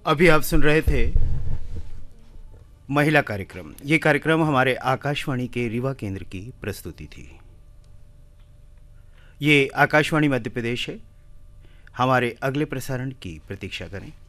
अभी आप सुन रहे थे महिला कार्यक्रम। ये कार्यक्रम हमारे आकाशवाणी के रीवा केंद्र की प्रस्तुति थी। ये आकाशवाणी मध्य प्रदेश है। हमारे अगले प्रसारण की प्रतीक्षा करें।